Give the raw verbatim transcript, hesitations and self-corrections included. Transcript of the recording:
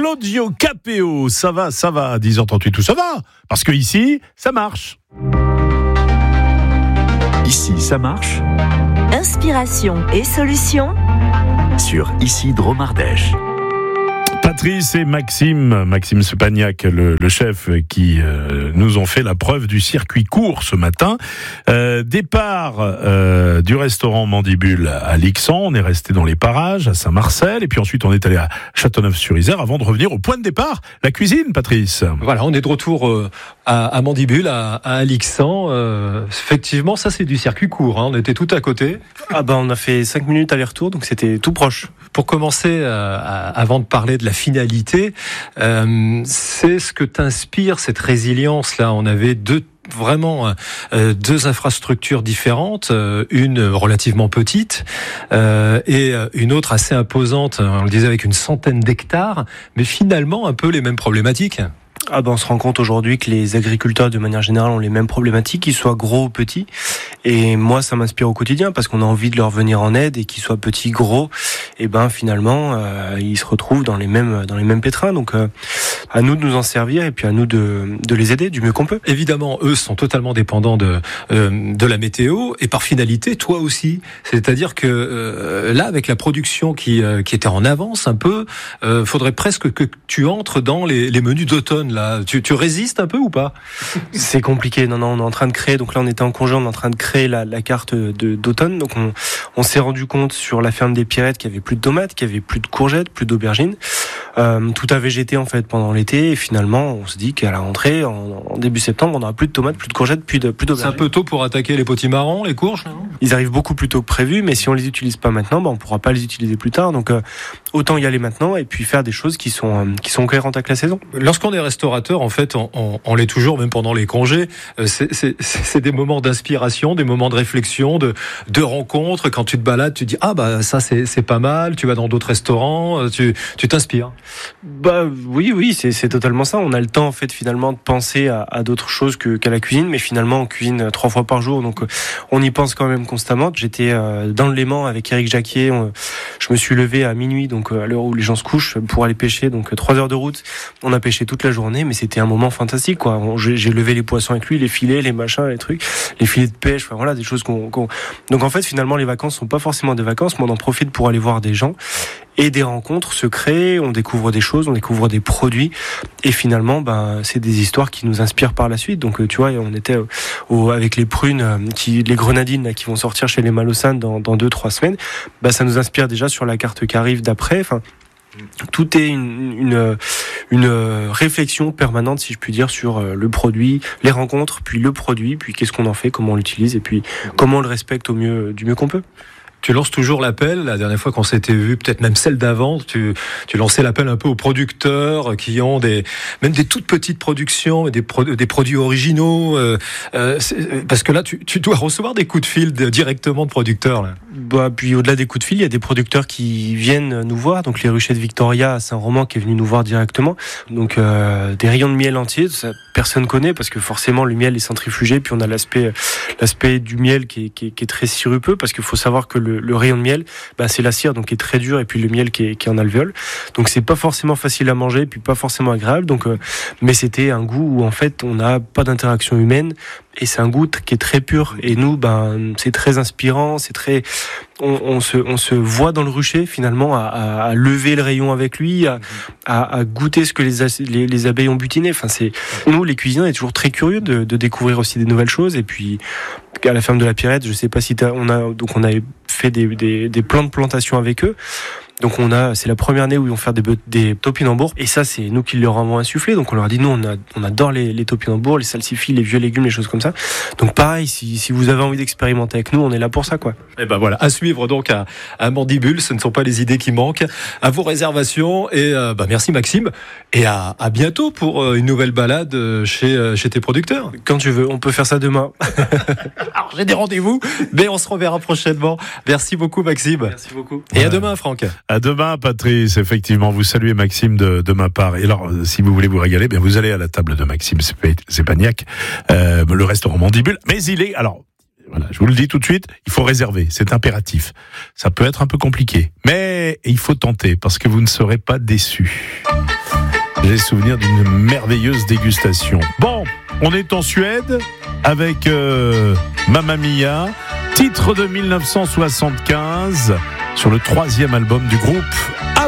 Claudio Capéo. Ça va, ça va, dix heures trente-huit, tout ça va, parce que ici, ça marche. Ici, ça marche. Inspiration et solutions Sur Ici Dromardèche. Patrice et Maxime, Maxime Sepagnac, le, le chef, qui euh, nous ont fait la preuve du circuit court ce matin. Euh, départ euh, du restaurant Mandibule à Lixan, on est resté dans les parages, à Saint-Marcel, et puis ensuite on est allé à Châteauneuf-sur-Isère avant de revenir au point de départ, la cuisine, Patrice. Voilà, on est de retour euh, à, à Mandibule, à, à Lixan. Euh, effectivement, ça c'est du circuit court, hein. On était tout à côté. Ah bah on a fait cinq minutes aller-retour, donc c'était tout proche. Pour commencer, euh, à, avant de parler de la finalité, euh, c'est ce que t'inspire cette résilience-là. On avait deux vraiment euh, deux infrastructures différentes, euh, une relativement petite euh, et une autre assez imposante, on le disait, avec une centaine d'hectares, mais finalement un peu les mêmes problématiques. Ah ben on se rend compte aujourd'hui que les agriculteurs de manière générale ont les mêmes problématiques, qu'ils soient gros ou petits. Et moi ça m'inspire au quotidien parce qu'on a envie de leur venir en aide, et qu'ils soient petits, gros, et ben finalement euh, ils se retrouvent dans les mêmes dans les mêmes pétrins. Donc euh, à nous de nous en servir et puis à nous de de les aider du mieux qu'on peut. Évidemment, eux sont totalement dépendants de euh, de la météo, et par finalité toi aussi. C'est-à-dire que euh, là, avec la production qui euh, qui était en avance un peu, euh, faudrait presque que tu entres dans les les menus d'automne. Là, tu, tu résistes un peu ou pas? C'est compliqué. Non, non, on est en train de créer. Donc là, on était en congé, on est en train de créer la, la carte de, d'automne. Donc on, on s'est rendu compte sur la ferme des Pierrettes qu'il y avait plus de tomates, qu'il y avait plus de courgettes, plus d'aubergines. Euh, tout a végété en fait pendant l'été. Et finalement, on se dit qu'à la rentrée, en, en début septembre, on n'aura plus de tomates, plus de courgettes, plus de plus d'aubergines. C'est un peu tôt pour attaquer les potimarrons, les courges, non? Ils arrivent beaucoup plus tôt que prévu, mais si on les utilise pas maintenant, bah on pourra pas les utiliser plus tard. Donc euh, autant y aller maintenant et puis faire des choses qui sont euh, qui sont cohérentes avec la saison. Lorsqu'on est restaurateur, en fait, on, on, on l'est toujours, même pendant les congés. C'est, c'est, c'est des moments d'inspiration, des moments de réflexion, de, de rencontres. Quand tu te balades, tu dis ah bah ça c'est, c'est pas mal. Tu vas dans d'autres restaurants, tu, tu t'inspires. Bah oui, oui, c'est, c'est totalement ça. On a le temps en fait finalement de penser à, à d'autres choses que, qu'à la cuisine, mais finalement on cuisine trois fois par jour, donc on y pense quand même constamment. J'étais euh, dans le Léman avec Éric Jacquier. On, je me suis levé à minuit, donc à l'heure où les gens se couchent, pour aller pêcher. Donc trois heures de route. On a pêché toute la journée, mais c'était un moment fantastique, quoi. J'ai, j'ai levé les poissons avec lui, les filets, les machins, les trucs, les filets de pêche. Enfin voilà, des choses qu'on, qu'on... Donc en fait, finalement, les vacances sont pas forcément des vacances, mais on en profite pour aller voir des gens. Et des rencontres se créent, on découvre des choses, on découvre des produits, et finalement, ben, c'est des histoires qui nous inspirent par la suite. Donc, tu vois, on était au, avec les prunes, qui, les grenadines là, qui vont sortir chez les Malocènes dans, dans deux, trois semaines. Ben, ça nous inspire déjà sur la carte qui arrive d'après. Enfin, tout est une, une, une réflexion permanente, si je puis dire, sur le produit, les rencontres, puis le produit, puis qu'est-ce qu'on en fait, comment on l'utilise, et puis comment on le respecte au mieux, du mieux qu'on peut. Tu lances toujours l'appel. La dernière fois qu'on s'était vu, peut-être même celle d'avant, tu, tu lançais l'appel un peu aux producteurs qui ont des, même des toutes petites productions, des, pro, des produits originaux. Euh, euh, parce que là, tu, tu dois recevoir des coups de fil de, directement de producteurs. Là. Bah, puis au-delà des coups de fil, il y a des producteurs qui viennent nous voir. Donc les ruchers de Victoria à Saint-Roman qui est venu nous voir directement. Donc euh, des rayons de miel entiers, ça personne connaît parce que forcément le miel est centrifugé. Puis on a l'aspect, l'aspect du miel qui est, qui est, qui est très sirupeux, parce qu'il faut savoir que le, le rayon de miel, bah, c'est la cire donc qui est très dure, et puis le miel qui est, qui est en alvéole. Donc c'est pas forcément facile à manger, puis pas forcément agréable. Donc, euh, mais c'était un goût où en fait on n'a pas d'interaction humaine. Et c'est un goût qui est très pur. Et nous, ben, c'est très inspirant, c'est très, on, on se, on se voit dans le rucher, finalement, à, à, à lever le rayon avec lui, à, à, à goûter ce que les, les, les abeilles ont butiné. Enfin, c'est, nous, les cuisiniers, on est toujours très curieux de, de découvrir aussi des nouvelles choses. Et puis, à la ferme de la Pierrette, je sais pas si t'as, on a, donc on a fait des, des, des plans de plantation avec eux. Donc on a, c'est la première année où ils vont faire des, des topinambours, et ça c'est nous qui leur avons insufflé. Donc on leur a dit nous on, a, on adore les, les topinambours, les salsifis, les vieux légumes, les choses comme ça. Donc pareil, si, si vous avez envie d'expérimenter avec nous, on est là pour ça, quoi. Et ben voilà, à suivre donc à, à Mandibule, ce ne sont pas les idées qui manquent. À vos réservations, et euh, bah merci Maxime, et à, à bientôt pour euh, une nouvelle balade chez, euh, chez tes producteurs. Quand tu veux, on peut faire ça demain. Alors j'ai des rendez-vous, mais on se reverra prochainement. Merci beaucoup Maxime. Merci beaucoup. Et ouais. À demain Franck. À demain, Patrice. Effectivement, vous saluez Maxime de, de ma part. Et alors, si vous voulez vous régaler, bien vous allez à la table de Maxime Sepagnac, euh, le restaurant Mandibule. Mais il est, alors, voilà, je vous le dis tout de suite, il faut réserver, c'est impératif. Ça peut être un peu compliqué, mais il faut tenter parce que vous ne serez pas déçus. J'ai souvenir d'une merveilleuse dégustation. Bon, on est en Suède avec euh, Mamma Mia, titre de mille neuf cent soixante-quinze sur le troisième album du groupe.